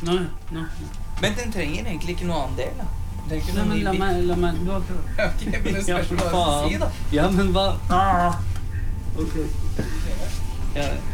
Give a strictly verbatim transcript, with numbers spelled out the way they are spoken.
Nei, nei. Men den trenger egentlig ikke noe annen del, da. Den trenger ikke Nei, noe men ny la bit. meg, la meg, du har prøvd. Ok, men det spørs hva du faen. sier, da. Ja, men hva? Ah. Ok. Ja,